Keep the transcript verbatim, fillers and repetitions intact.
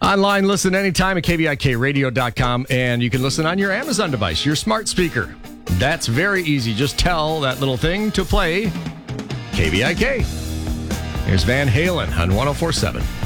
Online, listen anytime at K V I K radio dot com, and you can listen on your Amazon device, your smart speaker. That's very easy. Just tell that little thing to play K V I K. Here's Van Halen on one oh four point seven.